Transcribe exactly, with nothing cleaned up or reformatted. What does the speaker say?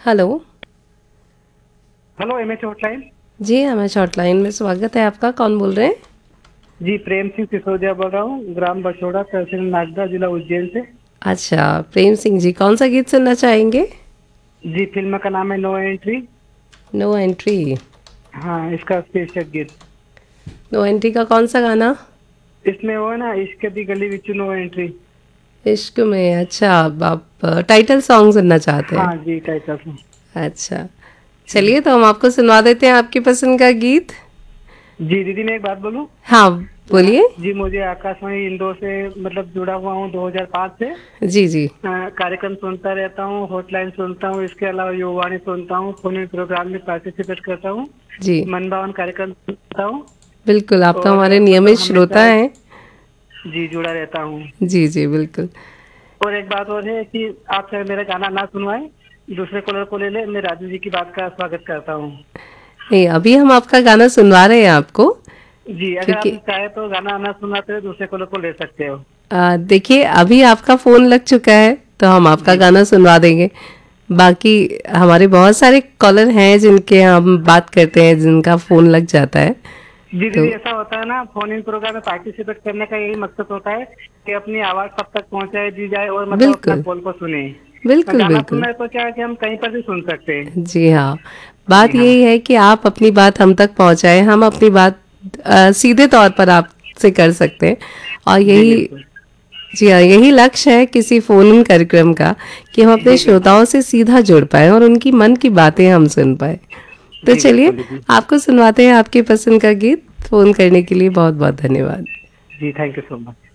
Hello. Hello, M H hotline. जी हमें hotline में स्वागत है आपका। कौन बोल रहे हैं? जी, प्रेम सिंह सिसोदिया बोल रहा हूँ, ग्राम बछोड़ा, तहसील नागदा, जिला उज्जैन से। अच्छा, प्रेम सिंह जी, कौन सा गीत सुनना चाहेंगे? जी, फिल्म का नाम है नो एंट्री। No entry. हाँ, इसका शीर्षक गीत। नो एंट्री का कौन सा गाना? इसमें वो है ना, इश्क दी गली विच नो एंट्री। इश्क में। अच्छा, अब आप टाइटल सॉन्ग सुनना चाहते हैं? हाँ जी, टाइटल सॉन्ग। अच्छा, चलिए तो हम आपको सुनवा देते हैं आपकी पसंद का गीत। जी दीदी, मैं एक बात बोलूँ? हाँ, अ, बोलिए। जी, मुझे आकाशवाणी इंदौर से मतलब जुड़ा हुआ हूँ दो हज़ार पाँच से। जी जी। अ, कार्यक्रम सुनता रहता हूँ, हॉटलाइन सुनता हूँ, इसके अलावा युवावाणी सुनता हूँ, फोन इन प्रोग्राम में पार्टिसिपेट करता हूँ, जी मन भावन कार्यक्रम सुनता हूँ। बिल्कुल, आप तो और हमारे अ, मतलब नियमित श्रोता हमेशा हैं। जी जुड़ा रहता हूँ। जी जी बिल्कुल। और एक बात और है कि आप चाहे मेरा गाना ना सुनवाएं, दूसरे कॉलर को ले ले, मैं राजू जी की बात का स्वागत करता हूँ। नहीं, अभी हम आपका गाना सुनवा रहे हैं आपको। जी, अगर आप क्योंकि चाहे तो गाना ना सुनाते हुए दूसरे कॉलर को ले सकते हो। आ, देखिए, अभी आपका फ़ोन लग चुका है तो हम आपका जी गाना सुनवा देंगे। बाकी हमारे बहुत सारे कॉलर हैं जिनके हम बात करते हैं, जिनका फ़ोन लग जाता है। जी तो दीदी, ऐसा होता है ना, फोन इन प्रोग्राम में पार्टिसिपेट करने का यही मकसद होता है कि अपनी आवाज सब तक पहुंचाए दी जाए और मतलब अपना बिल्कुल कॉल को सुने। बिल्कुल गाना बिल्कुल। सुनना है तो क्या है कि हम कहीं पर भी सुन सकते हैं। जी हाँ, जी बात हाँ। यही है कि आप अपनी बात हम तक पहुंचाएं, हम अपनी बात आ, सीधे तौर पर आपसे कर सकते हैं। और जी यही, बिल्कुल। जी हाँ, यही लक्ष्य है किसी फोन इन कार्यक्रम का, कि हम अपने जी बिल्कुल। श्रोताओं से सीधा जुड़ पाए और उनकी मन की बातें हम सुन पाए। तो जी चलिए, बिल्कुल दीदी। आपको सुनवाते हैं आपकी पसंद का गीत। फोन करने के लिए बहुत बहुत धन्यवाद। जी, थैंक यू सो मच।